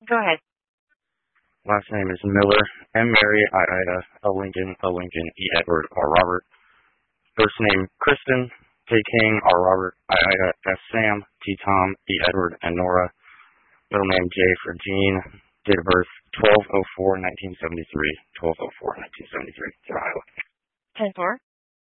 Go ahead. Last name is Miller, M. Mary, I. Ida, L. Lincoln, E. Edward, R. Robert. First name Kristen, K. King, R. Robert, I. Ida, S. Sam, T. Tom, E. Edward, and Nora. Middle name J for Jean. Date of birth 12/04/1973. 12/04/1973. Iowa. 10-4.